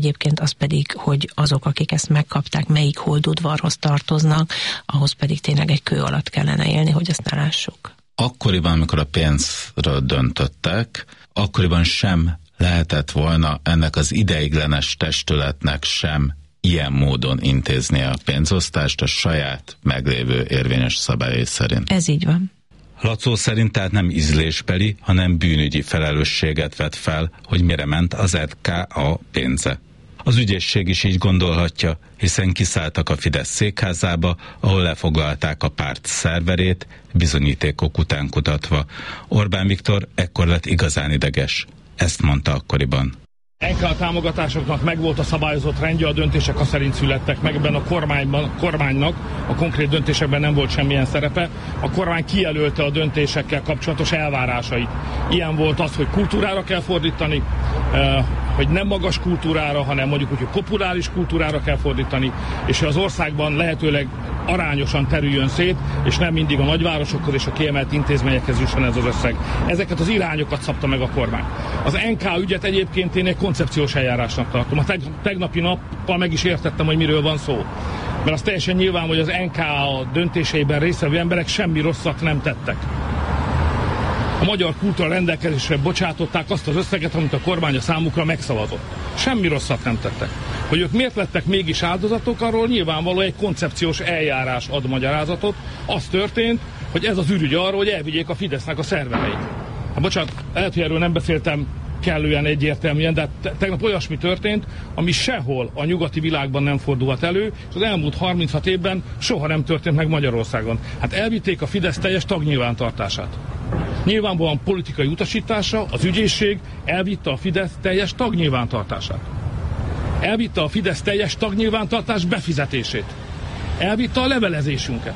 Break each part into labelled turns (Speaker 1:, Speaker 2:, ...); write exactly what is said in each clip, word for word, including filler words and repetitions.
Speaker 1: Egyébként az pedig, hogy azok, akik ezt megkapták, melyik holdudvarhoz tartoznak, ahhoz pedig tényleg egy kő alatt kellene élni, hogy ezt ne lássuk.
Speaker 2: Akkoriban, amikor a pénzről döntöttek, akkoriban sem lehetett volna ennek az ideiglenes testületnek sem ilyen módon intézni a pénzosztást a saját meglévő érvényes szabályai szerint.
Speaker 1: Ez így van.
Speaker 3: Lacó szerint tehát nem ízlésbeli, hanem bűnügyi felelősséget vet fel, hogy mire ment az er ká á pénze. Az ügyészség is így gondolhatja, hiszen kiszálltak a Fidesz székházába, ahol lefoglalták a párt szerverét, bizonyítékok után kutatva. Orbán Viktor ekkor lett igazán ideges. Ezt mondta akkoriban.
Speaker 4: en ká támogatásoknak megvolt a szabályozott rendje, a döntések a szerint születtek meg, ebben a kormányban, a kormánynak a konkrét döntésekben nem volt semmilyen szerepe. A kormány kijelölte a döntésekkel kapcsolatos elvárásait. Ilyen volt az, hogy kultúrára kell fordítani, hogy nem magas kultúrára, hanem mondjuk úgy, hogy populáris kultúrára kell fordítani, és hogy az országban lehetőleg arányosan terüljön szét, és nem mindig a nagyvárosokhoz és a kiemelt intézményekhez jusson ez az összeg. Ezeket az irányokat szabta meg a kormány. Az en ká ügyet egyébként én egy koncepciós eljárásnak tartom. A tegnapi nappal meg is értettem, hogy miről van szó. Mert az teljesen nyilván, hogy az en ká a döntéseiben résztvevő emberek semmi rosszat nem tettek. A magyar kultúra rendelkezésre bocsátották azt az összeget, amit a kormány a számukra megszavazott. Semmi rosszat nem tettek. Hogy ők miért lettek mégis áldozatok, arról nyilvánvaló egy koncepciós eljárás ad magyarázatot. Az történt, hogy ez az ürügy arról, hogy elvigyék a Fidesznek a szervereit. Hát bocsánat, lehet, hogy erről nem beszéltem kellően egyértelműen, de te- tegnap olyasmi történt, ami sehol a nyugati világban nem fordulhat elő, és az elmúlt harminchat évben soha nem történt meg Magyarországon. Hát elvitték a Fidesz teljes tagnyilvántartását. Nyilvánvalóan politikai utasítása, az ügyészség elvitte a Fidesz teljes tagnyilvántartását. Elvitte a Fidesz teljes tagnyilvántartás befizetését. Elvitte a levelezésünket.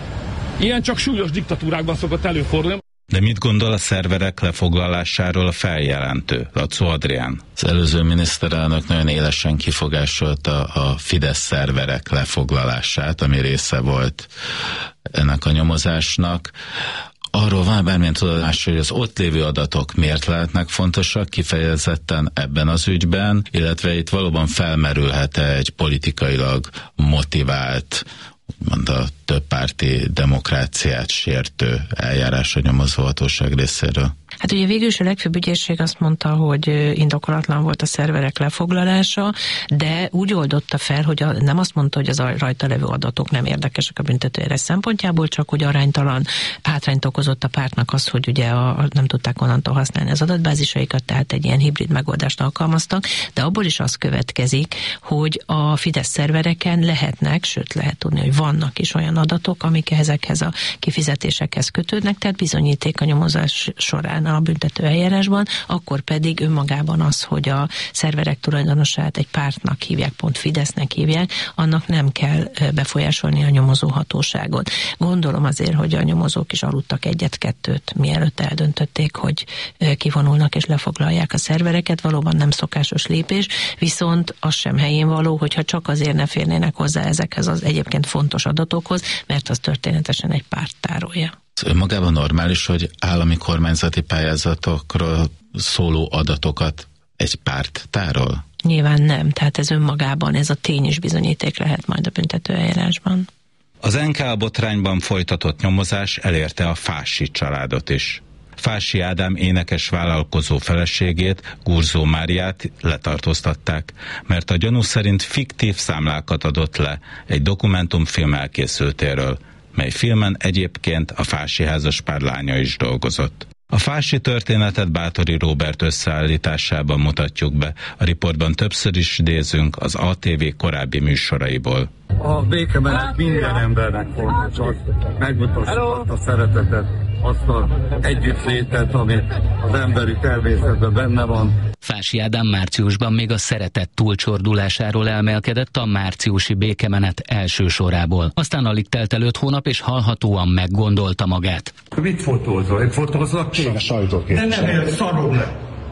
Speaker 4: Ilyen csak súlyos diktatúrákban szokott előfordulni.
Speaker 3: De mit gondol a szerverek lefoglalásáról a feljelentő, Lacó Adrián?
Speaker 2: Az előző miniszterelnök nagyon élesen kifogásolta a Fidesz szerverek lefoglalását, ami része volt ennek a nyomozásnak. Arról van bármilyen tudomás, hogy az ott lévő adatok miért lehetnek fontosak kifejezetten ebben az ügyben, illetve itt valóban felmerülhet-e egy politikailag motivált, úgymond a többpárti demokráciát sértő eljárás a nyomozóhatóság részéről?
Speaker 1: Hát ugye végül is a legfőbb ügyészség azt mondta, hogy indokolatlan volt a szerverek lefoglalása, de úgy oldotta fel, hogy a, nem azt mondta, hogy az a rajta levő adatok nem érdekesek a büntetőeljárás szempontjából, csak hogy aránytalan hátrányt okozott a pártnak az, hogy ugye a, nem tudták onnantól használni az adatbázisaikat, tehát egy ilyen hibrid megoldást alkalmaztak, de abból is az következik, hogy a Fidesz szervereken lehetnek, sőt lehet tudni, hogy vannak is olyan adatok, amik ezekhez a kifizetésekhez kötődnek, tehát bizonyíték a nyomozás során a büntető eljárásban, akkor pedig önmagában az, hogy a szerverek tulajdonosát egy pártnak hívják, pont Fidesznek hívják, annak nem kell befolyásolni a nyomozóhatóságot. Gondolom azért, hogy a nyomozók is aludtak egyet-kettőt, mielőtt eldöntötték, hogy kivonulnak és lefoglalják a szervereket, valóban nem szokásos lépés, viszont az sem helyén való, hogyha csak azért ne férnének hozzá ezekhez az egyébként fontos adatokhoz, mert az történetesen egy párt tárolja.
Speaker 2: Önmagában normális, hogy állami kormányzati pályázatokról szóló adatokat egy párt tárol?
Speaker 1: Nyilván nem, tehát ez önmagában, ez a tény is bizonyíték lehet majd a büntetőeljárásban.
Speaker 3: Az en ká botrányban folytatott nyomozás elérte a Fássy családot is. Fássy Ádám énekes vállalkozó feleségét, Gurzó Máriát letartóztatták, mert a gyanú szerint fiktív számlákat adott le egy dokumentumfilm elkészültéről, mely filmen egyébként a Fássy házaspár lánya is dolgozott. A Fássy történetet Báthori Róbert összeállításában mutatjuk be, a riportban többször is idézünk az á té vé korábbi műsoraiból.
Speaker 5: A békemenet minden embernek fontos, azt megmutassa azt a szeretetet, azt az együttlétet, amit az emberi természetben benne van.
Speaker 6: Fássy Ádám márciusban még a szeretet túlcsordulásáról elmélkedett a márciusi békemenet első sorából. Aztán alig telt el öt hónap, és hallhatóan meggondolta magát.
Speaker 5: Mit fotózol? Én fotózok?
Speaker 7: Én a sajtóképviselő.
Speaker 5: De nem él, szarom le!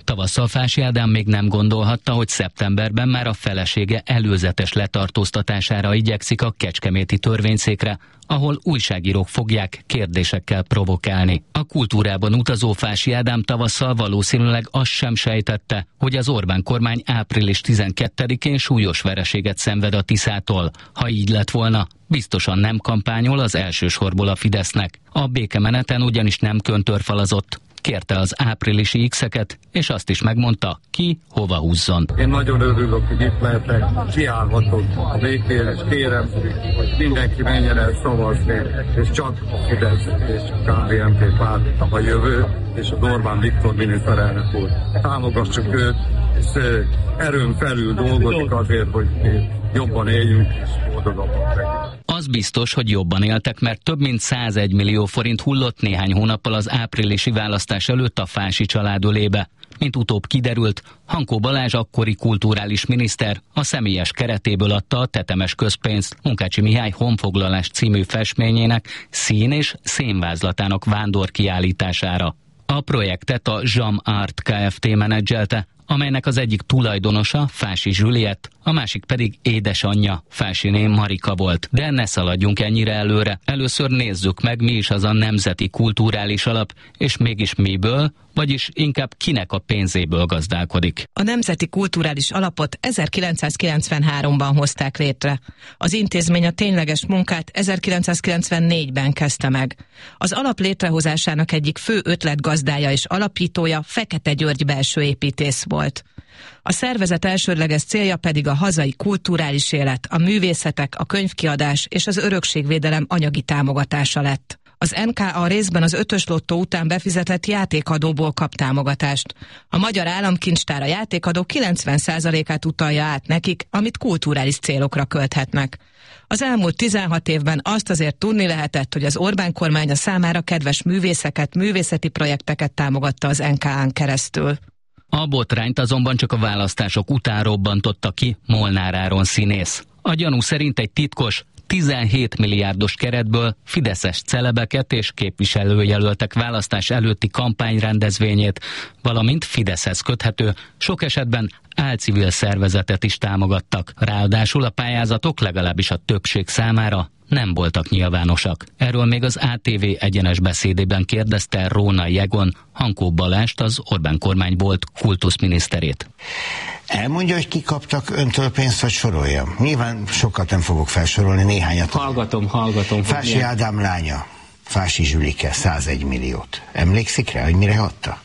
Speaker 6: Tavasszal Fási Ádám még nem gondolhatta, hogy szeptemberben már a felesége előzetes letartóztatására igyekszik a kecskeméti törvényszékre, ahol újságírók fogják kérdésekkel provokálni. A kultúrában utazó Fási Ádám tavasszal valószínűleg azt sem sejtette, hogy az Orbán kormány április tizenkettedikén súlyos vereséget szenved a Tiszától. Ha így lett volna, biztosan nem kampányol az elsősorból a Fidesznek. A békemeneten ugyanis nem köntörfalazott. Kérte az áprilisi X-eket, és azt is megmondta, ki hova húzzon.
Speaker 5: Én nagyon örülök, hogy itt lehetek, kiállhatok a békére, és kérem, hogy mindenki menjen el szavazni, és csak a Fidesz és a ká dé en pé párt a jövő, és az Orbán Viktor miniszterelnök úr. Támogassuk őt, és erőn felül dolgozik azért, hogy jobban éljünk, és boldogabbak legyünk.
Speaker 6: Az biztos, hogy jobban éltek, mert több mint százegy millió forint hullott néhány hónappal az áprilisi választás előtt a Fási család ölébe. Mint utóbb kiderült, Hankó Balázs akkori kulturális miniszter a személyes keretéből adta a tetemes közpénzt Munkácsi Mihály Honfoglalás című festményének szín- és szénvázlatának vándorkiállítására. A projektet a Jam Art Kft. Menedzselte, amelynek az egyik tulajdonosa Fási Zsüliett, a másik pedig édesanyja, Fásiné Marika volt. De ne szaladjunk ennyire előre. Először nézzük meg, mi is az a Nemzeti Kulturális Alap, és mégis miből, vagyis inkább kinek a pénzéből gazdálkodik.
Speaker 7: A Nemzeti Kulturális Alapot ezerkilencszázkilencvenháromban hozták létre. Az intézmény a tényleges munkát ezerkilencszázkilencvennégyben kezdte meg. Az alap létrehozásának egyik fő ötletgazdája és alapítója Fekete György belső építész volt. A szervezet elsődleges célja pedig a hazai kulturális élet, a művészetek, a könyvkiadás és az örökségvédelem anyagi támogatása lett. Az en ká á részben az ötös lottó után befizetett játékadóból kap támogatást. A Magyar Államkincstár a játékadó kilencven százalékát utalja át nekik, amit kulturális célokra költhetnek. Az elmúlt tizenhat évben azt azért tudni lehetett, hogy az Orbán kormány a számára kedves művészeket, művészeti projekteket támogatta az en ká á-n keresztül.
Speaker 6: A botrányt azonban csak a választások után robbantotta ki Molnár Áron színész. A gyanú szerint egy titkos, tizenhét milliárdos keretből fideszes celebeket és képviselőjelöltek választás előtti kampányrendezvényét, valamint Fideszhez köthető, sok esetben álcivil szervezetet is támogattak. Ráadásul a pályázatok legalábbis a többség számára nem voltak nyilvánosak. Erről még az á té vé egyenes beszédében kérdezte Rónai Egon Hankó Balást, az Orbán kormány volt kultuszminiszterét.
Speaker 8: Elmondja, hogy ki kaptak öntől pénzt, vagy soroljam? Nyilván sokat nem fogok felsorolni, néhányat.
Speaker 9: Hallgatom, hallgatom.
Speaker 8: Fási ilyen. Ádám lánya, Fási Zsülike, százegy milliót. Emlékszik rá, hogy mire adta?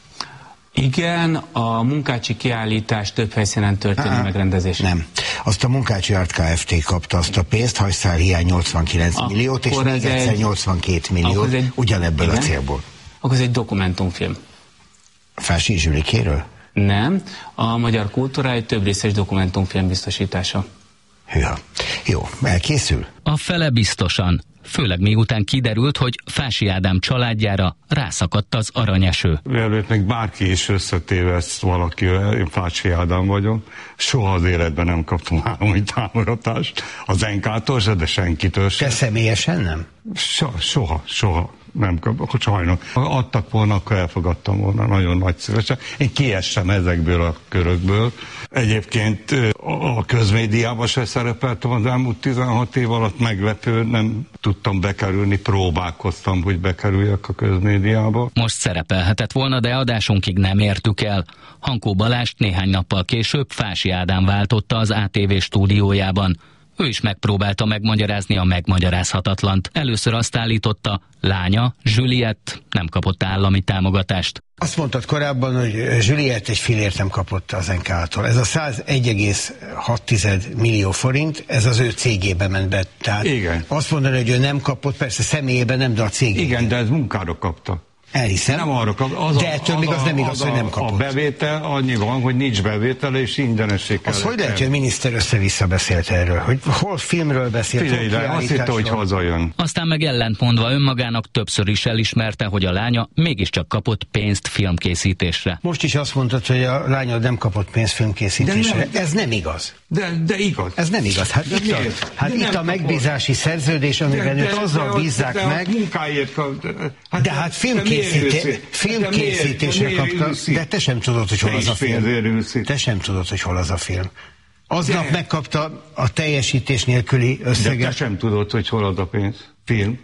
Speaker 9: Igen, a Munkácsi kiállítás több helyszínen történő megrendezés.
Speaker 8: Nem. Azt a Munkácsi Art Kft. Kapta azt a pénzt, hajszál hiány nyolcvankilenc akkor milliót, és még egyszer egy... nyolcvankét milliót, egy... ugyanebből igen? A célból.
Speaker 9: Akkor ez egy dokumentumfilm.
Speaker 8: Fási Zsülikéről?
Speaker 9: Nem, a Magyar Kultúra egy több részes dokumentumfilm biztosítása.
Speaker 8: Hűha. Jó, elkészül?
Speaker 6: A fele biztosan. Főleg miután kiderült, hogy Fási Ádám családjára rászakadt az aranyeső.
Speaker 5: Mielőtt még bárki is összetéveszt valaki, én Fási Ádám vagyok, soha az életben nem kaptam állami támogatást. Az en ká-tól se, de senkitől se.
Speaker 8: Te személyesen nem?
Speaker 5: So, soha, soha. Nem kapok, sajnos. Ha adtak volna, akkor elfogadtam volna, nagyon nagy szívesen. Én kiessem ezekből a körökből. Egyébként a közmédiában se szerepeltem az elmúlt tizenhat év alatt, meglepő, nem tudtam bekerülni, próbálkoztam, hogy bekerüljek a közmédiába.
Speaker 6: Most szerepelhetett volna, de adásunkig nem értük el. Hankó Balást néhány nappal később Fási Ádám váltotta az á té vé stúdiójában. Ő is megpróbálta megmagyarázni a megmagyarázhatatlant. Először azt állította, lánya, Zsüliett nem kapott állami támogatást.
Speaker 8: Azt mondtad korábban, hogy Zsüliett egy fillért nem kapott az en ká á-tól. Ez a százegy egész hat millió forint, ez az ő cégébe ment be. Tehát
Speaker 5: igen.
Speaker 8: Azt mondani, hogy ő nem kapott, persze személyében nem, de a cégében.
Speaker 5: Igen, de ez munkára kapta.
Speaker 8: Elhiszem,
Speaker 5: nem arra kap, az
Speaker 8: de ettől még az, az nem igaz,
Speaker 5: az
Speaker 8: hogy nem kapott.
Speaker 5: A bevétel annyi van, hogy nincs bevétele, és ingyenessé kell.
Speaker 8: Az hogy lehet, hogy a miniszter össze-vissza beszélt erről? Hogy hol filmről beszélt?
Speaker 5: Figyelj, de azt hitte, hogy hazajön.
Speaker 6: Aztán meg ellentmondva önmagának többször is elismerte, hogy a lánya mégiscsak kapott pénzt filmkészítésre.
Speaker 8: Most is azt mondtad, hogy a lánya nem kapott pénzt filmkészítésre. Nem, ez nem igaz.
Speaker 5: De, de igaz.
Speaker 8: Ez nem igaz. Hát de itt a, hát itt a megbízási szerződés, amiben őt azzal bízzák
Speaker 5: de
Speaker 8: meg.
Speaker 5: Munkáért,
Speaker 8: hát de hát filmkészítés. filmkészítésre kapta, de te sem tudod, hogy hol az a film. Te sem tudod, hogy hol az a film. Aznap megkapta a teljesítés nélküli összeget.
Speaker 5: De te sem tudod, hogy hol az a pénz. Film.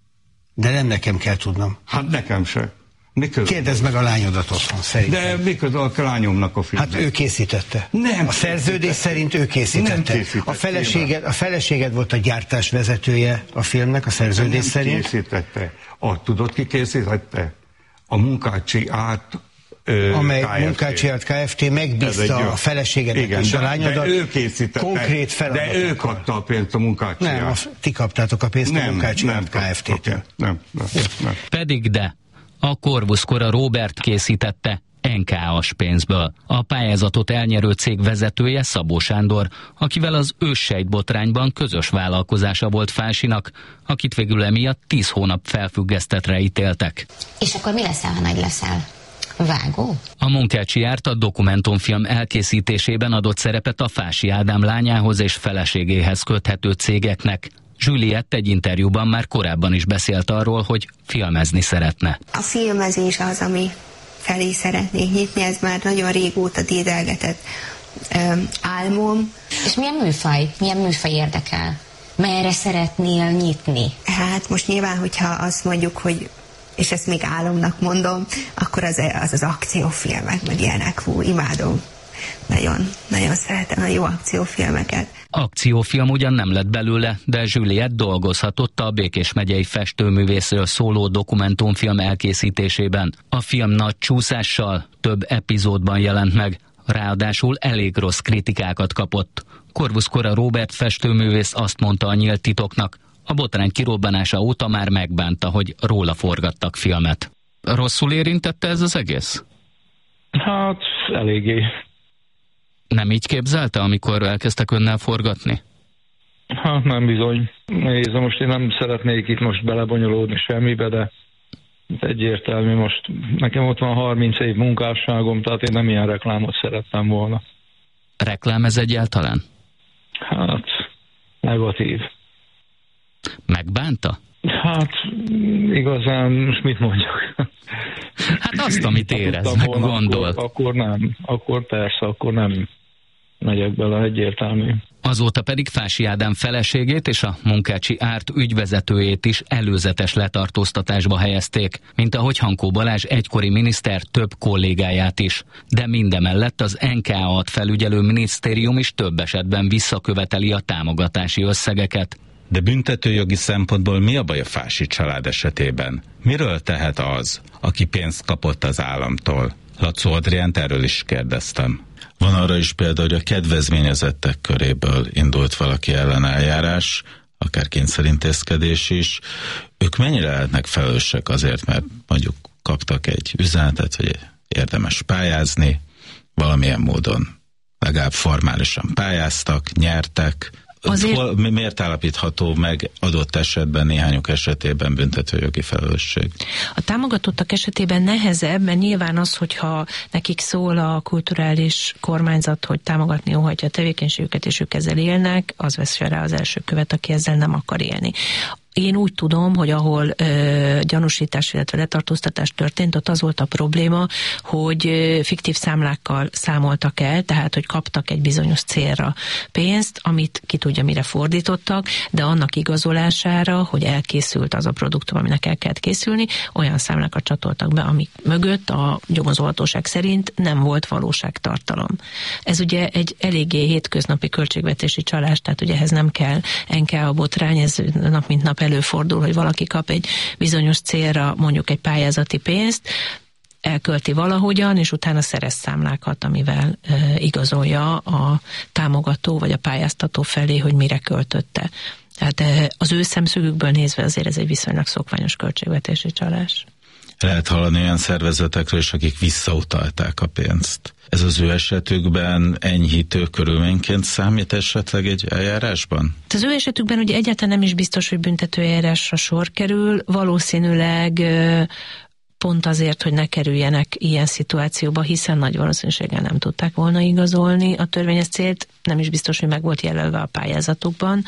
Speaker 8: De nem nekem kell tudnom.
Speaker 5: Hát nekem se.
Speaker 8: Kérdezd meg a lányodat otthon, szerintem.
Speaker 5: De mikor a lányomnak a film?
Speaker 8: Hát ő készítette.
Speaker 5: Nem.
Speaker 8: A szerződés szerint ő készítette. A feleséged, a feleséged volt a gyártásvezetője a filmnek, a szerződés
Speaker 5: nem
Speaker 8: szerint.
Speaker 5: készítette. A, tudod, ki készítette? A Munkácsi Árt ö,
Speaker 8: amely
Speaker 5: Kft. Munkácsi
Speaker 8: Árt Kft. Megbízta a feleségedet
Speaker 5: igen,
Speaker 8: és
Speaker 5: de,
Speaker 8: a lányodat.
Speaker 5: De ő készítette.
Speaker 8: Konkrét feladatokkal.
Speaker 5: De ő kapta a pénzt a Munkácsi
Speaker 8: Nem, a, ti kaptátok a pénzt nem, a Munkácsi Árt Kft-től.
Speaker 5: Nem, nem, nem.
Speaker 6: Pedig de. A Corvus kora Róbert készítette en ká á-s pénzből. A pályázatot elnyerő cég vezetője Szabó Sándor, akivel az őssejtbotrányban közös vállalkozása volt Fásinak, akit végül emiatt tíz hónap felfüggesztetre ítéltek.
Speaker 10: És akkor mi leszel, ha nagy leszel? Vágó?
Speaker 6: A Munkácsi Árt a dokumentumfilm elkészítésében adott szerepet a Fási Ádám lányához és feleségéhez köthető cégeknek. Juliette egy interjúban már korábban is beszélt arról, hogy filmezni szeretne.
Speaker 11: A filmezés az, ami felé szeretnék nyitni, ez már nagyon régóta dédelgetett um, álmom.
Speaker 10: És milyen műfaj? Milyen műfaj érdekel? Merre szeretnél nyitni?
Speaker 11: Hát most nyilván, hogyha azt mondjuk, hogy és ezt még álomnak mondom, akkor az az, az akciófilmek, meg ilyenek, hú, imádom. Nagyon, nagyon szeretem a jó akciófilmeket.
Speaker 6: Akciófilm ugyan nem lett belőle, de Juliette dolgozhatott a Békés megyei festőművészről szóló dokumentumfilm elkészítésében. A film nagy csúszással több epizódban jelent meg, ráadásul elég rossz kritikákat kapott. Corvus kora Róbert festőművész azt mondta a Nyílt titoknak, a botrány kirobbanása óta már megbánta, hogy róla forgattak filmet. Rosszul érintette ez az egész?
Speaker 12: Hát, eléggé.
Speaker 6: Nem így képzelte, amikor elkezdtek önnel forgatni?
Speaker 12: Hát nem bizony. Nézd, most én nem szeretnék itt most belebonyolódni semmibe, de egyértelmű most. Nekem ott van harminc év munkásságom, tehát én nem ilyen reklámot szerettem volna.
Speaker 6: Reklám ez egyáltalán?
Speaker 12: Hát, negatív.
Speaker 6: Megbánta?
Speaker 12: Hát, igazán, most mit mondjak?
Speaker 6: Hát azt, amit érez, meg gondol.
Speaker 12: Akkor, akkor nem, akkor persze, akkor nem megyek bele, egyértelmű.
Speaker 6: Azóta pedig Fási Ádám feleségét és a Munkácsi Árt ügyvezetőjét is előzetes letartóztatásba helyezték, mint ahogy Hankó Balázs egykori miniszter több kollégáját is. De mindemellett az en ká á-t felügyelő minisztérium is több esetben visszaköveteli a támogatási összegeket.
Speaker 3: De büntetőjogi szempontból mi a baj a Fási család esetében? Miről tehet az, aki pénzt kapott az államtól? Lacó Adriánt erről is kérdeztem.
Speaker 2: Van arra is példa, hogy a kedvezményezettek köréből indult valaki ellen eljárás, akár kényszerintézkedés is. Ők mennyire lehetnek felelősek azért, mert mondjuk kaptak egy üzenetet, hogy érdemes pályázni, valamilyen módon legalább formálisan pályáztak, nyertek. Azért... Hol, miért állapítható meg adott esetben, néhányuk esetében büntetőjogi felelősség?
Speaker 1: A támogatottak esetében nehezebb, mert nyilván az, hogyha nekik szól a kulturális kormányzat, hogy támogatni óhajtja a tevékenységüket, és ők ezzel élnek, az vesz rá az első követ, aki ezzel nem akar élni. Én úgy tudom, hogy ahol ö, gyanúsítás, illetve letartóztatás történt, ott az volt a probléma, hogy ö, fiktív számlákkal számoltak el, tehát, hogy kaptak egy bizonyos célra pénzt, amit ki tudja, mire fordítottak, de annak igazolására, hogy elkészült az a produktum, aminek el kellett készülni, olyan számlákat csatoltak be, amik mögött a nyomozóhatóság szerint nem volt valóságtartalom. Ez ugye egy eléggé hétköznapi költségvetési csalás, tehát ugye ehhez nem kell en ká á botrány, ez nap mint nap előfordul, hogy valaki kap egy bizonyos célra mondjuk egy pályázati pénzt, elkölti valahogyan, és utána szerez számlákat, amivel e, igazolja a támogató vagy a pályáztató felé, hogy mire költötte. Tehát e, az ő szemszögükből nézve azért ez egy viszonylag szokványos költségvetési csalás.
Speaker 2: Lehet hallani olyan szervezetekről is, akik visszautalták a pénzt. Ez az ő esetükben enyhítő körülményként számít esetleg egy eljárásban?
Speaker 1: Az ő esetükben ugye egyáltalán nem is biztos, hogy büntetőeljárásra sor kerül, valószínűleg pont azért, hogy ne kerüljenek ilyen szituációba, hiszen nagy valószínűséggel nem tudták volna igazolni a törvényes célt, nem is biztos, hogy meg volt jelölve a pályázatukban,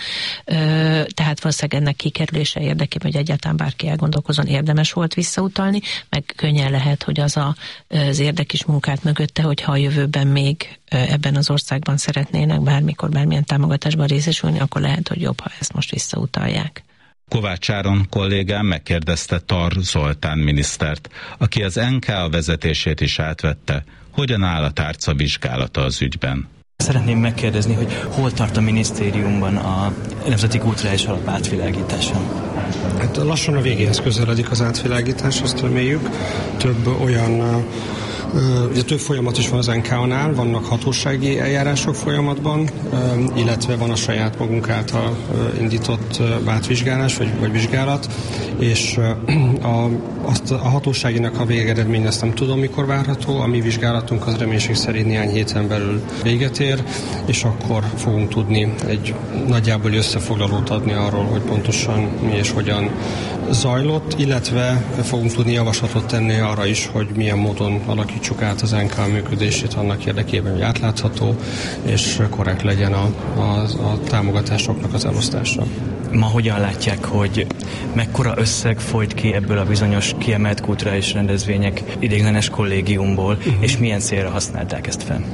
Speaker 1: tehát valószínűleg ennek kikerülése érdekében, hogy egyáltalán bárki elgondolkozon, érdemes volt visszautalni, meg könnyen lehet, hogy az a, az érdekes munkát mögötte, hogyha a jövőben még ebben az országban szeretnének bármikor, bármilyen támogatásban részesülni, akkor lehet, hogy jobb, ha ezt most visszautalják.
Speaker 3: Kovács Áron kollégám megkérdezte Tar Zoltán minisztert, aki az en ká á vezetését is átvette, hogyan áll a tárca vizsgálata az ügyben.
Speaker 13: Szeretném megkérdezni, hogy hol tart a minisztériumban a Nemzeti Kulturális Alap átvilágítása?
Speaker 14: Hát lassan a végéhez közeledik az átvilágítás, azt reméljük. Több olyan Ugye több folyamat is van az en ká á-nál, vannak hatósági eljárások folyamatban, illetve van a saját magunk által indított átvizsgálás, vagy, vagy vizsgálat, és a, azt a hatóságinak a végeredmény, ezt nem tudom, mikor várható, a mi vizsgálatunk az reménység szerint néhány héten belül véget ér, és akkor fogunk tudni egy nagyjából összefoglalót adni arról, hogy pontosan mi és hogyan zajlott, illetve fogunk tudni javaslatot tenni arra is, hogy milyen módon alakítsuk át az en ká á működését annak érdekében, hogy átlátható és korrekt legyen a, a, a támogatásoknak az elosztása.
Speaker 13: Ma hogyan látják, hogy mekkora összeg folyt ki ebből a bizonyos kiemelt kulturális rendezvények ideiglenes kollégiumból, uh-huh. és milyen célra használták ezt fel?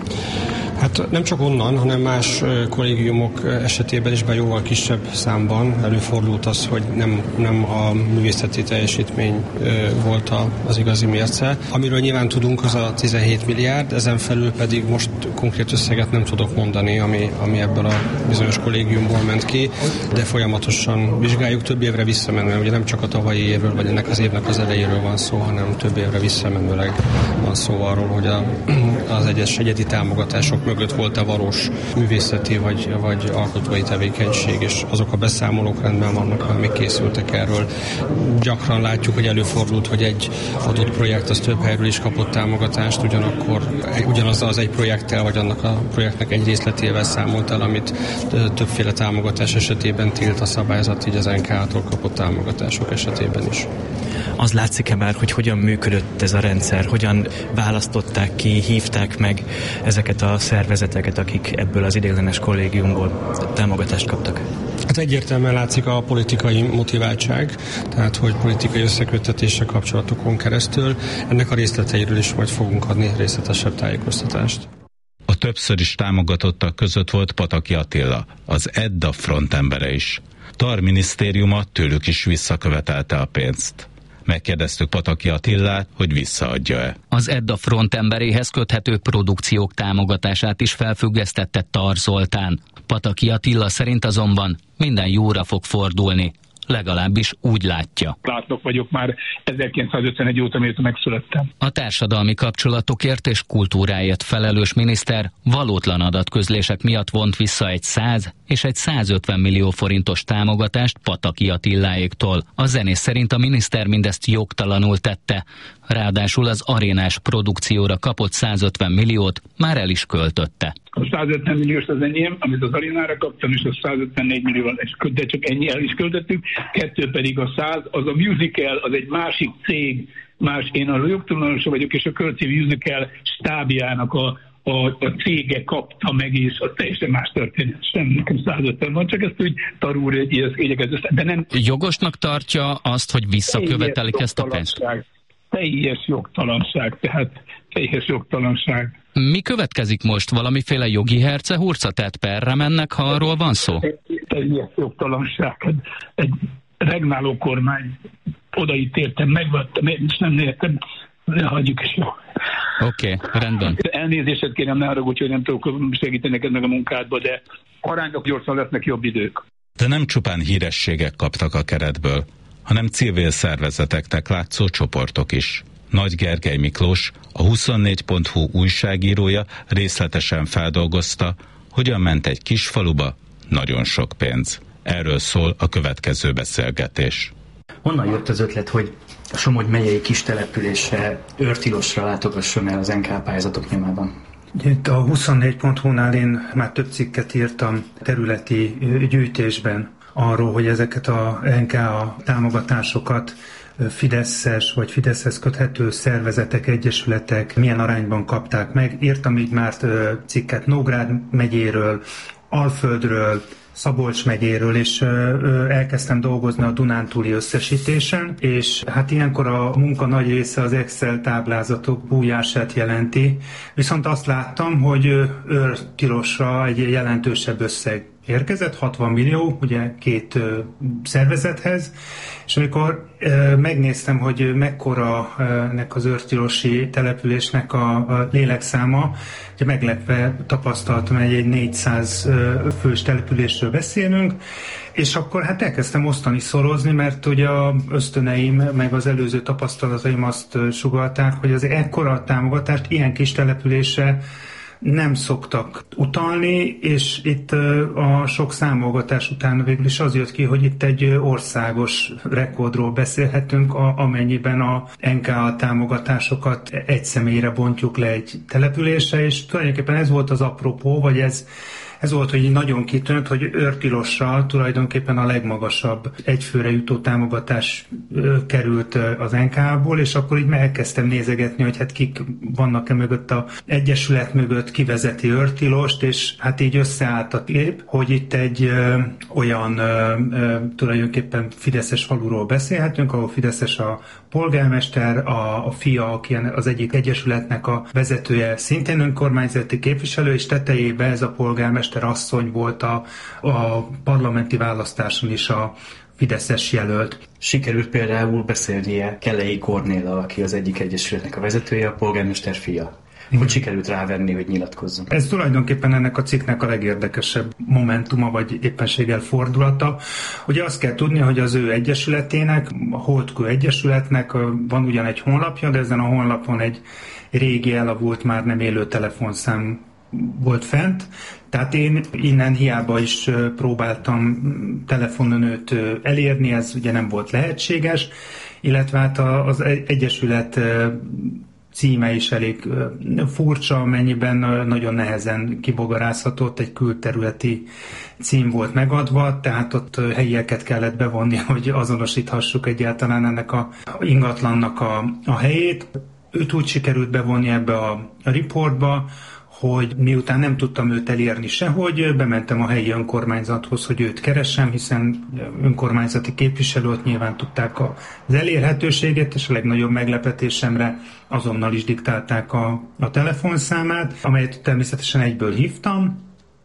Speaker 14: Hát nem csak onnan, hanem más kollégiumok esetében is, bár jóval kisebb számban előfordult az, hogy nem, nem a művészeti teljesítmény volt az igazi mérce. Amiről nyilván tudunk, az a tizenhét milliárd, ezen felül pedig most konkrét összeget nem tudok mondani, ami, ami ebből a bizonyos kollégiumból ment ki, de folyamatosan vizsgáljuk több évre visszamenően. Ugye nem csak a tavalyi évről, vagy ennek az évnek az elejéről van szó, hanem több évre visszamenőleg van szó arról, hogy a, az egyes egyedi támogatások mögött volt-e valós művészeti vagy, vagy alkotói tevékenység, és azok a beszámolók rendben vannak, amik készültek erről. Gyakran látjuk, hogy előfordult, hogy egy adott projekt az több helyről is kapott támogatást, ugyanakkor ugyanazzal az egy projekttel, vagy annak a projektnek egy részletével számolt el, amit többféle támogatás esetében tilt a szabályzat, így az en ká á-tól kapott támogatások esetében is.
Speaker 13: Az látszik-e már, hogy hogyan működött ez a rendszer, hogyan választották ki, hívták meg ezeket a szervezeteket, akik ebből az ideiglenes kollégiumból támogatást kaptak?
Speaker 14: Hát egyértelműen látszik a politikai motiváltság, tehát hogy politikai összeköttetésre kapcsolatokon keresztül. Ennek a részleteiről is majd fogunk adni részletesebb tájékoztatást.
Speaker 3: A többször is támogatottak között volt Pataki Attila, az Edda frontembere is. Tar minisztériuma tőlük is visszakövetelte a pénzt. Megkérdeztük Pataki Attilát, hogy visszaadja-e.
Speaker 6: Az Edda frontemberéhez köthető produkciók támogatását is felfüggesztette Tar Zoltán. Pataki Attila szerint azonban minden jóra fog fordulni. Legalábbis úgy látja.
Speaker 15: Látnok vagyok már ezerkilencszázötvenegy óta, mióta megszülettem.
Speaker 6: A társadalmi kapcsolatokért és kultúráért felelős miniszter valótlan adatközlések miatt vont vissza egy száz és egy százötven millió forintos támogatást Pataki Attiláéktól. A zenész szerint a miniszter mindezt jogtalanul tette. Ráadásul az arénás produkcióra kapott százötven milliót már el is költötte.
Speaker 15: A százötven milliós az enyém, amit az arénára kaptam, és a százötvennégy millió, de csak ennyi el is költöttük. Kettő pedig a száz, az a musical, az egy másik cég, más, én a jogtulajdonosa vagyok, és a Kölci Musical stábjának a A, a cége kapta meg, és a teljesen más történet. Sem nekem százötven van, csak ezt úgy Tarúr igyekezett, de nem...
Speaker 6: Jogosnak tartja azt, hogy visszakövetelik ezt a pénzt?
Speaker 15: Teljes jogtalanság, tehát teljes jogtalanság.
Speaker 6: Mi következik most? Valamiféle jogi hercehurca? Tehát perre mennek, ha arról van szó?
Speaker 15: Teljes jogtalanság. Egy regnáló kormány odaítéltem, megvettem, és nem értem, de hagyjuk is jó.
Speaker 6: Oké, okay, rendben.
Speaker 15: Elnézést kérem, ne haragudj, hogy nem tudok segíteni neked meg a munkádba, de arányok gyorsan lesznek jobb idők.
Speaker 3: De nem csupán hírességek kaptak a keretből, hanem civil szervezeteknek látszó csoportok is. Nagy Gergely Miklós, a huszonnégy pont hu újságírója részletesen feldolgozta, hogyan ment egy kis faluba nagyon sok pénz. Erről szól a következő beszélgetés.
Speaker 13: Honnan jött az ötlet, hogy a Somogy megyei kis településre, Őrtilosra látogasson el az en ká á pályázatok nyomában?
Speaker 16: Itt a huszonnégy pont hu-nál én már több cikket írtam területi gyűjtésben arról, hogy ezeket a en ká á támogatásokat fideszes vagy Fideszhez köthető szervezetek, egyesületek milyen arányban kapták meg. Írtam így már cikket Nógrád megyéről, Alföldről, Szabolcs megyéről, és elkezdtem dolgozni a Dunántúli összesítésen, és hát ilyenkor a munka nagy része az Excel táblázatok bújását jelenti, viszont azt láttam, hogy őrtilosra egy jelentősebb összeg érkezett, hatvan millió, ugye két ö, szervezethez, és amikor ö, megnéztem, hogy mekkora ennek az őrtilosi településnek a, a lélekszáma, ugye meglepve tapasztaltam, hogy egy négyszáz fős településről beszélünk, és akkor hát elkezdtem osztani, szorozni, mert ugye a ösztöneim, meg az előző tapasztalataim azt sugallták, hogy az ekkora támogatást ilyen kis településre nem szoktak utalni, és itt a sok számolgatás után végül is az jött ki, hogy itt egy országos rekordról beszélhetünk, amennyiben a en ká á támogatásokat egy személyre bontjuk le egy településre, és tulajdonképpen ez volt az apropó, vagy ez Ez volt, hogy nagyon kitűnt, hogy őrtilosra tulajdonképpen a legmagasabb egyfőre jutó támogatás került az en ká á-ból, és akkor így elkezdtem nézegetni, hogy hát kik vannak-e mögött a egyesület mögött, kivezeti őrtilost, és hát így összeállt a kép, hogy itt egy ö, olyan ö, ö, tulajdonképpen fideszes faluról beszélhetünk, ahol fideszes a polgármester, a, a fia, aki az egyik egyesületnek a vezetője, szintén önkormányzati képviselő, és tetejében ez a polgármester asszony volt a, a parlamenti választáson is a fideszes jelölt.
Speaker 13: Sikerült például beszélnie Kellei Kornéllal, aki az egyik egyesületnek a vezetője, a polgármester fia. Hogy sikerült rávenni, hogy nyilatkozzon?
Speaker 16: Ez tulajdonképpen ennek a cikknek a legérdekesebb momentuma, vagy éppenséggel fordulata. Ugye azt kell tudni, hogy az ő egyesületének, a Holdkő Egyesületnek van ugyan egy honlapja, de ezen a honlapon egy régi elavult, már nem élő telefonszám volt fent. Tehát én innen hiába is próbáltam telefonon őt elérni, ez ugye nem volt lehetséges, illetve hát az egyesület címe is elég furcsa, amennyiben nagyon nehezen kibogarázhatott, egy külterületi cím volt megadva, tehát ott helyieket kellett bevonni, hogy azonosíthassuk egyáltalán ennek a ingatlannak a, a helyét. Őt úgy sikerült bevonni ebbe a, a riportba, hogy miután nem tudtam őt elérni sehogy, bementem a helyi önkormányzathoz, hogy őt keressem, hiszen önkormányzati képviselőt nyilván tudták az elérhetőséget, és a legnagyobb meglepetésemre azonnal is diktálták a, a telefonszámát, amelyet természetesen egyből hívtam,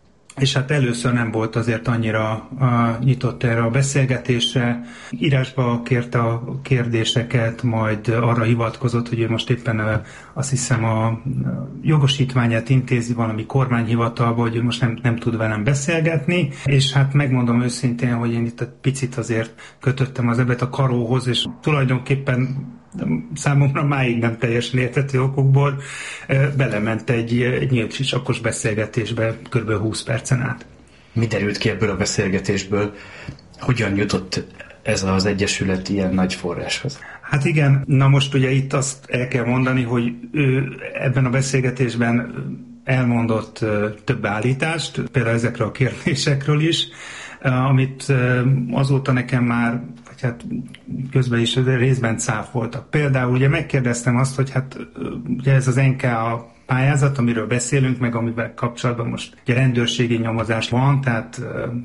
Speaker 16: és hát először nem volt azért annyira a, nyitott erre a beszélgetésre. Írásba kérte a kérdéseket, majd arra hivatkozott, hogy ő most éppen a, azt hiszem a jogosítványát intézi valami kormányhivatalba, hogy ő most nem, nem tud velem beszélgetni, és hát megmondom őszintén, hogy én itt egy picit azért kötöttem az ebet a karóhoz, és tulajdonképpen számomra máig nem teljesen érthető okokból belement egy, egy nyílt sisakos beszélgetésbe kb. húsz percen át.
Speaker 13: Mi derült ki ebből a beszélgetésből? Hogyan jutott ez az egyesület ilyen nagy forráshoz?
Speaker 16: Hát igen, na most ugye itt azt el kell mondani, hogy ő ebben a beszélgetésben elmondott több állítást, például ezekről a kérdésekről is, amit azóta nekem már, vagy hát közben is részben cáfoltak. Például ugye megkérdeztem azt, hogy hát ugye ez az en ká á pályázat, amiről beszélünk, meg amivel kapcsolatban most ugye rendőrségi nyomozás van, tehát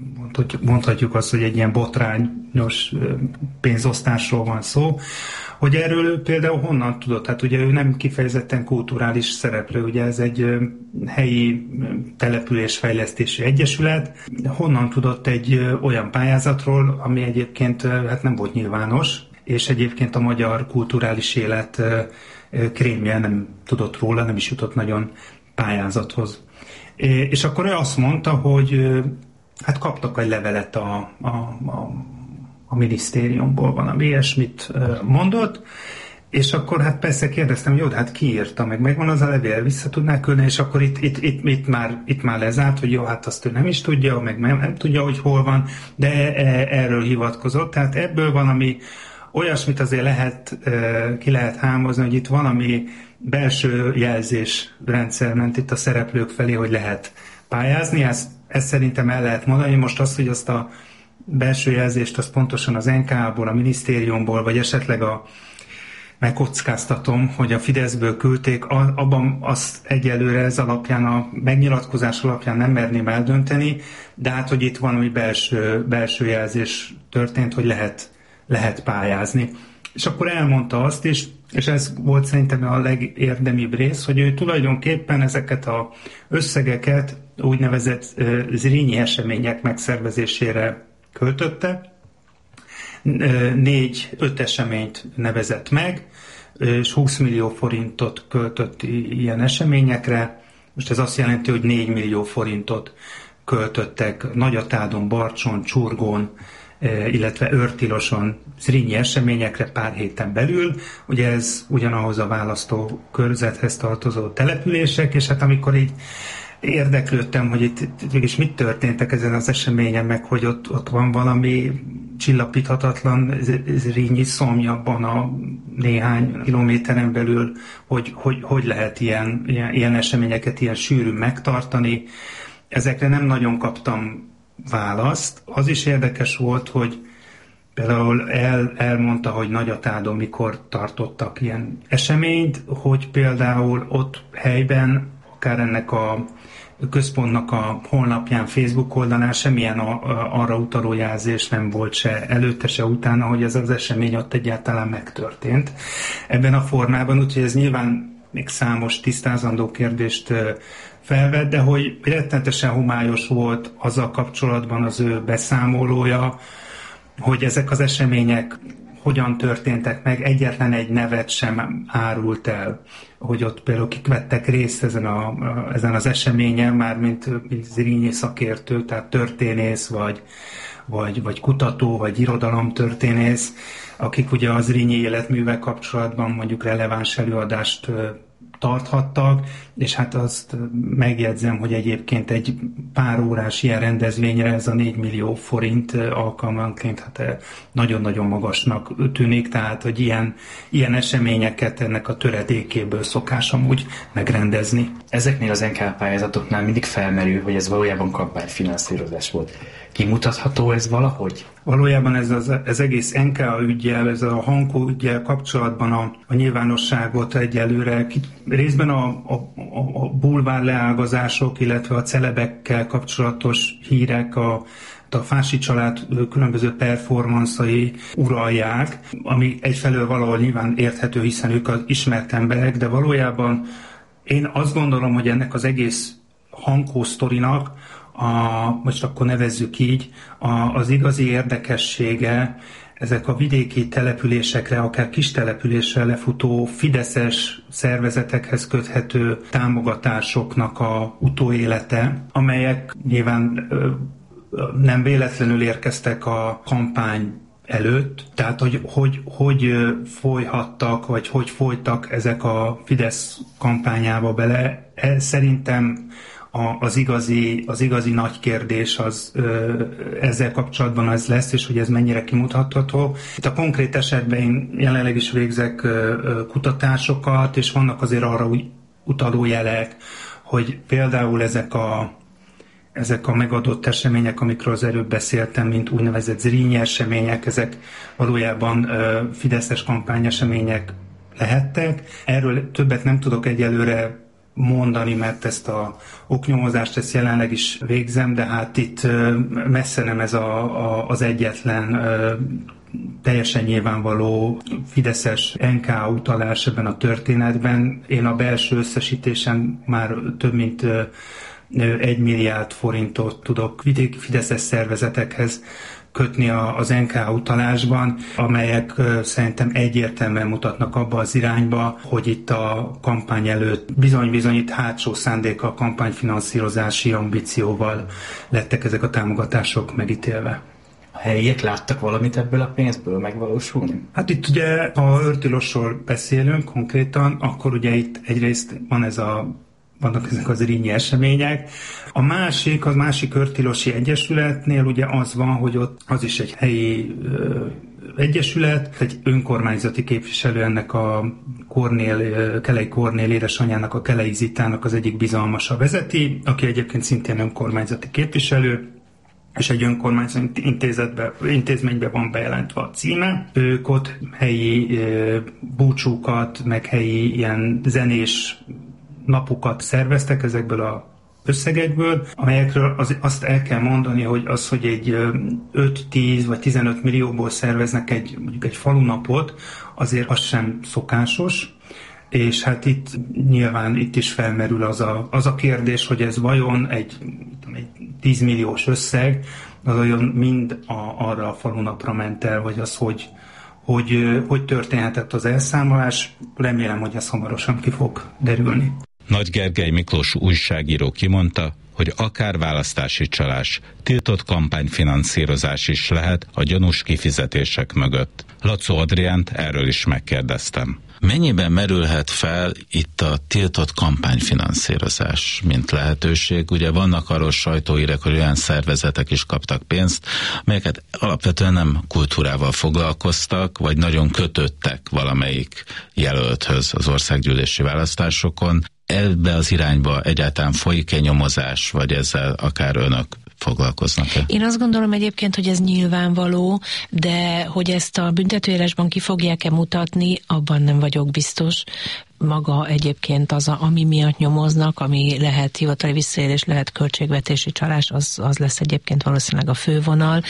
Speaker 16: mondhatjuk azt, hogy egy ilyen botrányos pénzosztásról van szó, hogy erről ő például honnan tudott? Hát ugye ő nem kifejezetten kulturális szereplő, ugye ez egy helyi településfejlesztési egyesület. Honnan tudott egy olyan pályázatról, ami egyébként hát nem volt nyilvános, és egyébként a magyar kulturális élet krémje nem tudott róla, nem is jutott nagyon pályázathoz. És akkor ő azt mondta, hogy hát kaptak egy levelet a, a, a, a minisztériumból, valami ilyesmit mondott, és akkor hát persze kérdeztem, hogy jó, hát ki írta, meg megvan az a levél, vissza tudná küldeni, és akkor itt, itt, itt, itt, már, itt már lezárt, hogy jó, hát azt ő nem is tudja, meg nem, nem tudja, hogy hol van, de erről hivatkozott, tehát ebből van, ami olyasmit azért lehet, ki lehet hámozni, hogy itt valami belső jelzésrendszer ment itt a szereplők felé, hogy lehet pályázni. Ezt, ezt szerintem el lehet mondani. Most azt, hogy azt a belső jelzést az pontosan az en ká á-ból, a minisztériumból, vagy esetleg a megkockáztatom, hogy a Fideszből küldték, abban azt egyelőre ez alapján, a megnyilatkozás alapján nem merném eldönteni, de hát, hogy itt valami belső, belső jelzés történt, hogy lehet, lehet pályázni. És akkor elmondta azt is, és ez volt szerintem a legérdemibb rész, hogy ő tulajdonképpen ezeket az összegeket úgynevezett Zrínyi események megszervezésére költötte. Négy-öt eseményt nevezett meg, és húsz millió forintot költött ilyen eseményekre. Most ez azt jelenti, hogy négy millió forintot költöttek Nagyatádon, Barcson, Csurgón, illetve Őrtiloson Zrínyi eseményekre pár héten belül. Ugye ez ugyanahoz a választókörzethez tartozó települések, és hát amikor így érdeklődtem, hogy itt mégis mit történtek ezen az eseményen, meg hogy ott, ott van valami csillapíthatatlan Zrínyi szomj abban a néhány kilométeren belül, hogy hogy, hogy lehet ilyen, ilyen, ilyen eseményeket ilyen sűrűn megtartani. Ezekre nem nagyon kaptam választ. Az is érdekes volt, hogy például el, elmondta, hogy Nagyatádon mikor tartottak ilyen eseményt, hogy például ott helyben, akár ennek a központnak a honlapján, Facebook oldalán semmilyen a, a, arra utaló jelzés nem volt se előtte, se utána, hogy ez az esemény ott egyáltalán megtörtént ebben a formában, úgyhogy ez nyilván még számos tisztázandó kérdést felvett, de hogy rettenetesen homályos volt azzal kapcsolatban az ő beszámolója, hogy ezek az események hogyan történtek meg, egyetlen egy nevet sem árult el, hogy ott például kik vettek részt ezen, a, ezen az eseményen, már mint, mint Zrínyi szakértő, tehát történész, vagy, vagy, vagy kutató, vagy irodalomtörténész, akik ugye az Zrínyi életművel kapcsolatban mondjuk releváns előadást tarthattak, és hát azt megjegyzem, hogy egyébként egy pár órás ilyen rendezvényre ez a négy millió forint alkalmanként hát nagyon-nagyon magasnak tűnik, tehát hogy ilyen, ilyen eseményeket ennek a töredékéből szokás amúgy megrendezni.
Speaker 13: Ezeknél az en ká pályázatoknál mindig felmerül, hogy ez valójában kampányfinanszírozás volt. Kimutatható ez valahogy?
Speaker 16: Valójában ez az ez egész en ká üggyel, ez a Hankó üggyel kapcsolatban a, a nyilvánosságot egyelőre részben a, a, a bulvár leágazások, illetve a celebekkel kapcsolatos hírek, a, a Fási család különböző performanszai uralják, ami egyfelől valahol nyilván érthető, hiszen ők az ismert emberek, de valójában én azt gondolom, hogy ennek az egész Hankó sztorinak, a, most akkor nevezzük így, a, az igazi érdekessége ezek a vidéki településekre, akár kis településre lefutó fideszes szervezetekhez köthető támogatásoknak a utóélete, amelyek nyilván ö, nem véletlenül érkeztek a kampány előtt, tehát hogy, hogy hogy folyhattak, vagy hogy folytak ezek a Fidesz kampányába bele. Szerintem A, az, igazi, az igazi nagy kérdés az ö, ezzel kapcsolatban az lesz, és hogy ez mennyire kimutatható. Itt a konkrét esetben én jelenleg is végzek ö, ö, kutatásokat, és vannak azért arra úgy utaló jelek, hogy például ezek a, ezek a megadott események, amikről az előbb beszéltem, mint úgynevezett Zrínyi események, ezek valójában ö, fideszes kampányesemények lehettek. Erről többet nem tudok egyelőre mondani, mert ezt a oknyomozást ezt jelenleg is végzem, de hát itt messze nem ez a, a, az egyetlen teljesen nyilvánvaló fideszes en ká utalás ebben a történetben. Én a belső összesítésen már több mint egy milliárd forintot tudok vidéki fideszes szervezetekhez kötni az en ká utalásban, amelyek szerintem egyértelműen mutatnak abba az irányba, hogy itt a kampány előtt bizony-bizony itt hátsó szándékkal, kampányfinanszírozási ambícióval lettek ezek a támogatások megítélve.
Speaker 13: A helyiek láttak valamit ebből a pénzből megvalósulni?
Speaker 16: Hát itt ugye, ha Őrtilosról beszélünk konkrétan, akkor ugye itt egyrészt van ez a vannak ezek az Zrínyi események. A másik, az másik Őrtilosi Egyesületnél ugye az van, hogy ott az is egy helyi ö, egyesület, egy önkormányzati képviselő ennek a Kornél, Kelei Kornél édesanyjának, a Kelei Zitának az egyik bizalmasa vezeti, aki egyébként szintén önkormányzati képviselő. és egy önkormányzati intézetbe, intézménybe van bejelentve a címe. Ők ott helyi e, búcsúkat, meg helyi ilyen zenés napokat szerveztek ezekből a összegekből, amelyekről az, azt el kell mondani, hogy az, hogy egy öt-tíz vagy tizenöt millióból szerveznek egy, mondjuk egy falunapot, azért az sem szokásos, és hát itt nyilván itt is felmerül az a, az a kérdés, hogy ez vajon egy, egy tíz milliós összeg, az olyan mind a, arra a falunapra ment el, vagy az, hogy, hogy, hogy történhetett az elszámolás. Remélem, hogy ez hamarosan ki fog derülni.
Speaker 3: Nagy Gergely Miklós újságíró kimondta, hogy akár választási csalás, tiltott kampányfinanszírozás is lehet a gyanús kifizetések mögött. Lacó Adriánt erről is megkérdeztem.
Speaker 2: Mennyiben merülhet fel itt a tiltott kampányfinanszírozás, mint lehetőség? Ugye vannak arról sajtóhírek, hogy olyan szervezetek is kaptak pénzt, amelyeket alapvetően nem kultúrával foglalkoztak, vagy nagyon kötöttek valamelyik jelölthöz az országgyűlési választásokon. Ebbe az irányba egyáltalán folyik-e nyomozás, vagy ezzel akár önök foglalkoznak-e?
Speaker 1: Én azt gondolom egyébként, hogy ez nyilvánvaló, de hogy ezt a büntetőírásban ki fogják-e mutatni, abban nem vagyok biztos. Maga egyébként az, a, ami miatt nyomoznak, ami lehet hivatali visszaélés, lehet költségvetési csalás, az, az lesz egyébként valószínűleg a fővonal,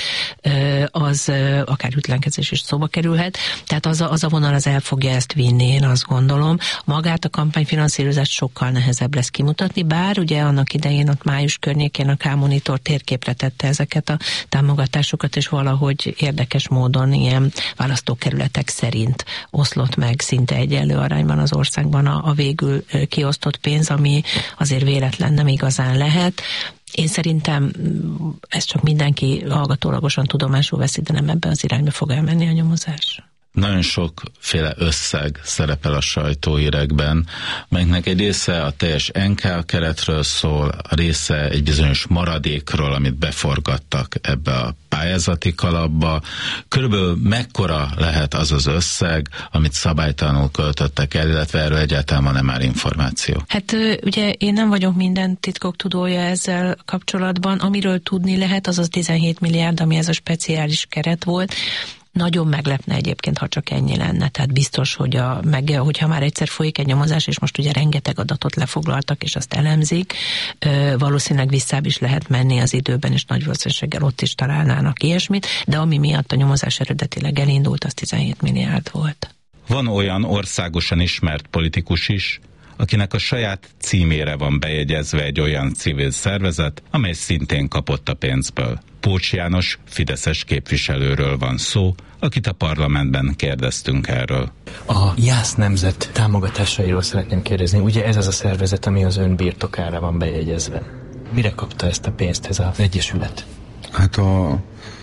Speaker 1: az akár ütlenkezés is szóba kerülhet. Tehát az a, az a vonal az el fogja ezt vinni, én azt gondolom. Magát a kampányfinanszírozást sokkal nehezebb lesz kimutatni, bár ugye annak idején ott május környékén a K-Monitor térképre tette ezeket a támogatásokat, és valahogy érdekes módon ilyen választókerületek szerint oszlott meg szinte egyenlő arányban az ország a, a végül kiosztott pénz, ami azért véletlen nem igazán lehet. Én szerintem ezt csak mindenki hallgatólagosan tudomásul veszi, de nem ebbe az irányba fog elmenni a nyomozás.
Speaker 2: Nagyon sokféle összeg szerepel a sajtóhírekben, melynek egy része a teljes en ká keretről szól, a része egy bizonyos maradékról, amit beforgattak ebbe a pályázati kalapba. Körülbelül mekkora lehet az az összeg, amit szabálytalanul költöttek el, illetve erről egyáltalán van-e már információ?
Speaker 1: Hát ugye én nem vagyok minden titkok tudója ezzel kapcsolatban. Amiről tudni lehet, az az tizenhét milliárd, ami ez a speciális keret volt. Nagyon meglepne egyébként, ha csak ennyi lenne. Tehát biztos, hogy a, meg, hogyha már egyszer folyik egy nyomozás, és most ugye rengeteg adatot lefoglaltak, és azt elemzik, valószínűleg visszább is lehet menni az időben, és nagy valószínűséggel ott is találnának ilyesmit, de ami miatt a nyomozás eredetileg elindult, az tizenhét milliárd volt.
Speaker 3: Van olyan országosan ismert politikus is, akinek a saját címére van bejegyezve egy olyan civil szervezet, amely szintén kapott a pénzből. Pócs János fideszes képviselőről van szó, akit a parlamentben kérdeztünk erről.
Speaker 13: A Jász Nemzet támogatásairól szeretném kérdezni. Ugye ez az a szervezet, ami az ön birtokára van bejegyezve. Mire kapta ezt a pénzt ez az egyesület?
Speaker 17: Hát a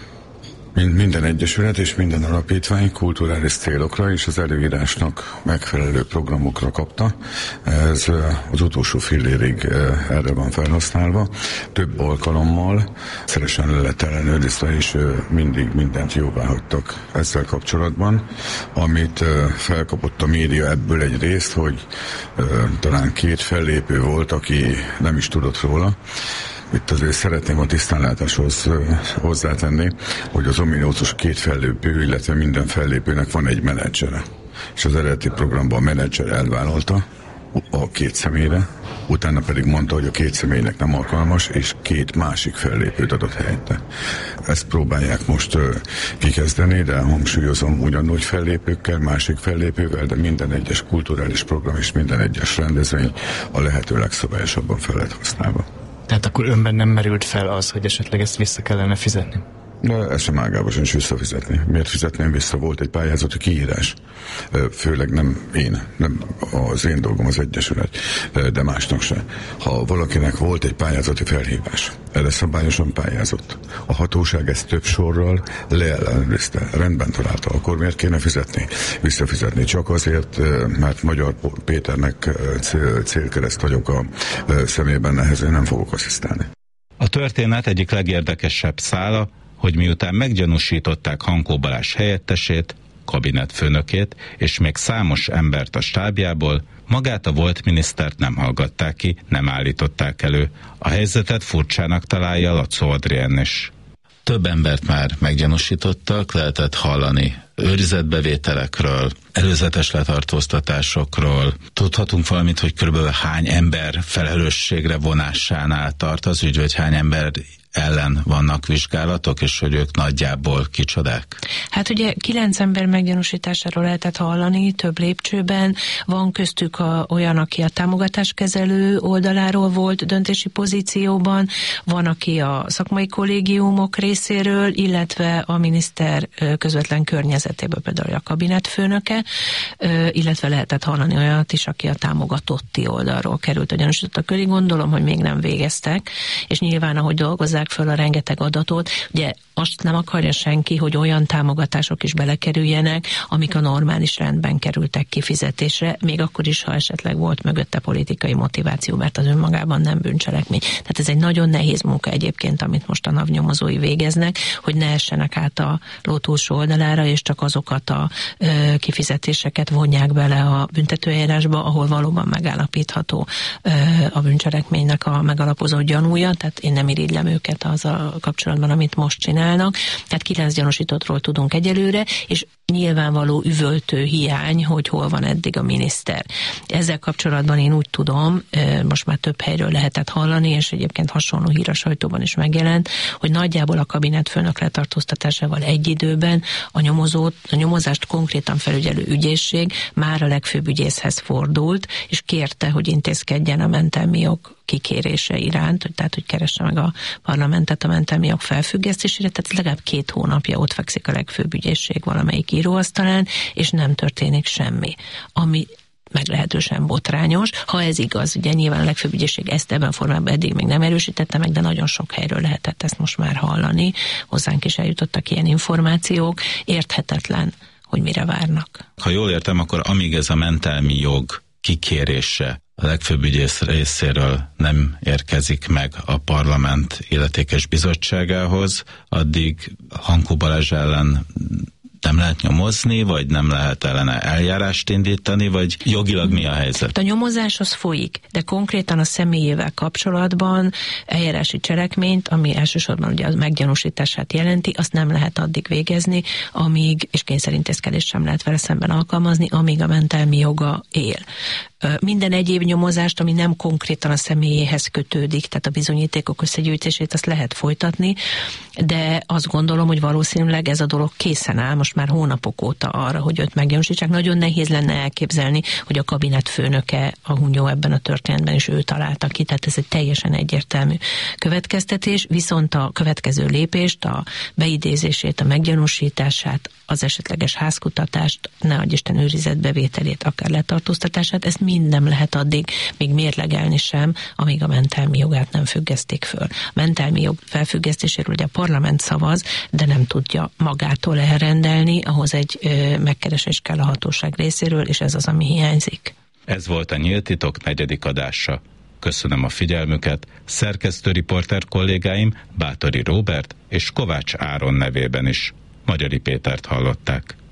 Speaker 17: minden egyesület és minden alapítvány kulturális célokra és az előírásnak megfelelő programokra kapta. Ez az utolsó fillérig erre van felhasználva. Több alkalommal szeresen le lett ellenőrizve, és mindig mindent jóvá hagytak ezzel kapcsolatban. Amit felkapott a média ebből egy részt, hogy talán két fellépő volt, aki nem is tudott róla. Itt azért szeretném a tisztánlátáshoz hozzátenni, hogy az ominózus két fellépő, illetve minden fellépőnek van egy menedzsere. És az eredeti programban a menedzser elvállalta a két személyre, utána pedig mondta, hogy a két személynek nem alkalmas, és két másik fellépőt adott helyette. Ezt próbálják most uh, kikezdeni, de hangsúlyozom, ugyanúgy fellépőkkel, másik fellépővel, de minden egyes kulturális program és minden egyes rendezvény a lehető legszabályosabban fel lett használva.
Speaker 13: Tehát akkor önben nem merült fel az, hogy esetleg ezt vissza kellene fizetni?
Speaker 17: De ezt sem ágában sincs visszafizetni. Miért fizetném vissza? Volt egy pályázati kiírás. Főleg nem én, nem az én dolgom az egyesület, de másnak se. Ha valakinek volt egy pályázati felhívás, erre szabályosan pályázott. A hatóság ezt több sorral leellenőrizte, rendben találta, akkor miért kéne fizetni? Visszafizetni csak azért, mert Magyar Péternek cél, célkereszt vagyok a szemében, nehezen nem fogok asszisztálni.
Speaker 3: A történet egyik legérdekesebb szála, hogy miután meggyanúsították Hankó Balázs helyettesét, kabinetfőnökét és még számos embert a stábjából, magát a volt minisztert nem hallgatták ki, nem állították elő. A helyzetet furcsának találja Lacó Adrián is.
Speaker 2: Több embert már meggyanúsítottak, lehetett hallani őrizetbevételekről, előzetes letartóztatásokról. Tudhatunk valamit, hogy körülbelül hány ember felelősségre vonásánál tart az ügy, vagy hány ember ellen vannak vizsgálatok, és hogy ők nagyjából kicsodák?
Speaker 1: Hát ugye kilenc ember meggyanúsításáról lehetett hallani több lépcsőben. Van köztük a, olyan, aki a támogatáskezelő oldaláról volt döntési pozícióban, van, aki a szakmai kollégiumok részéről, illetve a miniszter közvetlen környezetéből, például a kabinetfőnöke, illetve lehetett hallani olyat is, aki a támogatotti oldalról került a gyanúsítottak köré. Gondolom, hogy még nem végeztek, és nyilván, ahogy dolgozzák föl a rengeteg adatot, ugye azt nem akarja senki, hogy olyan támogatások is belekerüljenek, amik a normális rendben kerültek kifizetésre, még akkor is, ha esetleg volt mögötte politikai motiváció, mert az önmagában nem bűncselekmény. Tehát ez egy nagyon nehéz munka egyébként, amit most a NAV-nyomozói végeznek, hogy ne essenek át a ló túlsó oldalára, és csak azokat a ö, kifizetéseket vonják bele a büntetőeljárásba, ahol valóban megállapítható ö, a bűncselekménynek a megalapozó gyanúja, tehát én nem irigylem őket az a kapcsolatban, amit most csinálnak. Tehát kilenc gyanúsítottról tudunk egyelőre, és nyilvánvaló üvöltő hiány, hogy hol van eddig a miniszter. Ezzel kapcsolatban én úgy tudom, most már több helyről lehetett hallani, és egyébként hasonló hír a sajtóban is megjelent, hogy nagyjából a kabinetfőnök letartóztatásával egy időben a, nyomozót, a nyomozást konkrétan felügyelő ügyészség már a legfőbb ügyészhez fordult, és kérte, hogy intézkedjen a mentelmi jog kikérése iránt, tehát hogy keresse meg a parlamentet a mentelmi jog felfüggesztésére, tehát legalább két hónapja ott fekszik a legfőbb ügyészség valamelyik íróasztalán, és nem történik semmi. Ami meglehetősen botrányos. Ha ez igaz, ugye nyilván a legfőbb ügyészség ezt ebben a formában eddig még nem erősítette meg, de nagyon sok helyről lehetett ezt most már hallani. Hozzánk is eljutottak ilyen információk. Érthetetlen, hogy mire várnak.
Speaker 2: Ha jól értem, akkor amíg ez a mentelmi jog kikérése a legfőbb ügyész részéről nem érkezik meg a parlament illetékes bizottságához, addig Hankó Balázs ellen nem lehet nyomozni, vagy nem lehet ellene eljárást indítani, vagy jogilag mi a helyzet?
Speaker 1: A nyomozás az folyik, de konkrétan a személyével kapcsolatban eljárási cselekményt, ami elsősorban ugye a meggyanúsítását jelenti, azt nem lehet addig végezni, amíg, és kényszerintézkedést sem lehet vele szemben alkalmazni, amíg a mentelmi joga él. Minden egyéb nyomozást, ami nem konkrétan a személyéhez kötődik, tehát a bizonyítékok összegyűjtését, azt lehet folytatni, de azt gondolom, hogy valószínűleg ez a dolog készen áll most már hónapok óta arra, hogy őt meggyanúsítsák. Nagyon nehéz lenne elképzelni, hogy a kabinet főnöke a Hunyó ebben a történetben is ő találta ki, tehát ez egy teljesen egyértelmű következtetés, viszont a következő lépést, a beidézését, a meggyanúsítását, az esetleges házkutatást, ne adj Isten őrizetbevételét, akár letartóztatását, ezt mind nem lehet addig még mérlegelni sem, amíg a mentelmi jogát nem függesztik föl. A mentelmi jog felfüggesztéséről ugye a parlament szavaz, de nem tudja magától elrendelni, ahhoz egy ö, megkeresés kell a hatóság részéről, és ez az, ami hiányzik.
Speaker 3: Ez volt a Nyílt Titok negyedik adása. Köszönöm a figyelmüket, szerkesztőriporter kollégáim Bátori Róbert és Kovács Áron nevében is. Magyari Pétert hallották.